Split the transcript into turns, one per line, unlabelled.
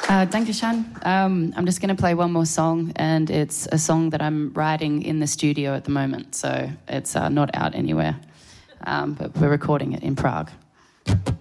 Dankeschön. I'm just going to play one more song, and it's a song that I'm writing in the studio at the moment, so it's not out anywhere, but we're recording it in Prague.